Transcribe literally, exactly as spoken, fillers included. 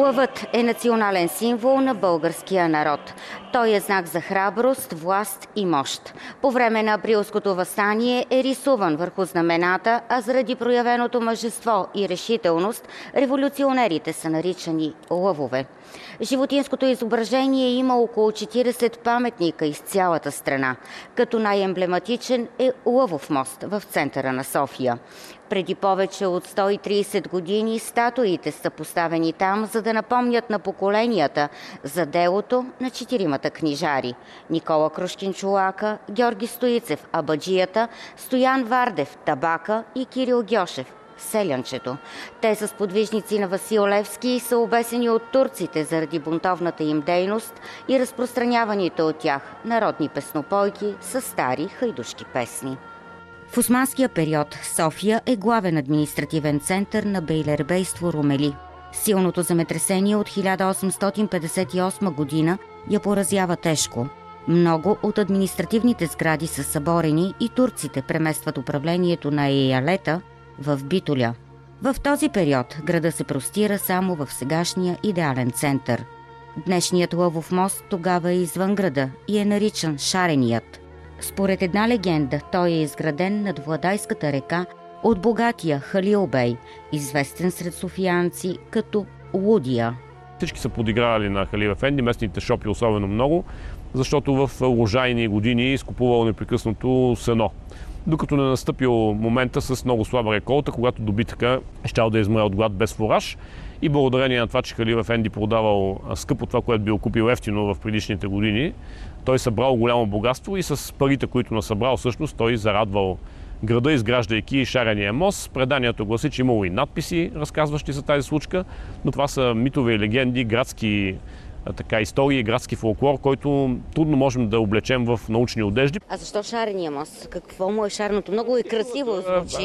Лъвът е национален символ на българския народ. Той е знак за храброст, власт и мощ. По време на априлското въстание е рисуван върху знамената, а заради проявеното мъжество и решителност, революционерите са наричани лъвове. Животинското изображение има около четиридесет паметника из цялата страна, като най-емблематичен е Лъвов мост в центъра на София. Преди повече от сто и тридесет години статуите са поставени там, за да напомнят на поколенията за делото на четиримата книжари – Никола Крушкин-Чолака, Георги Стоицев – Абаджията, Стоян Вардев – Табака и Кирил Гьошев – Селянчето. Те са сподвижници на Васил Левски и са обесени от турците заради бунтовната им дейност и разпространяваните от тях народни песнопойки с стари хайдушки песни. В османския период София е главен административен център на бейлербейство Румели. Силното земетресение от хиляда осемстотин петдесет и осма година я поразява тежко. Много от административните сгради са съборени и турците преместват управлението на еялета в Битоля. В този период града се простира само в сегашния идеален център. Днешният Лъвов мост тогава е извън града и е наричан Шареният. Според една легенда, той е изграден над Владайската река от богатия Халил бей, известен сред софиянци като Лудия. Всички са подигравали на Халил ефенди, местните шопи особено много, защото в лужайни години изкупувал непрекъснато сено. Докато не настъпил момента с много слаба реколта, когато добитъка щял да измре от глад без фураж. И благодарение на това, че Халил ефенди продавал скъпо това, което бил купил ефтино в предишните години, той събрал голямо богатство и с парите, които насъбрал, всъщност той зарадвал града, изграждайки Шарения мост. Преданието гласи, че имало и надписи, разказващи за тази случка, но това са митове и легенди, градски така, истории, градски фолклор, който трудно можем да облечем в научни одежди. А защо Шарения мост? Какво му е шарното? Много е красиво звучи.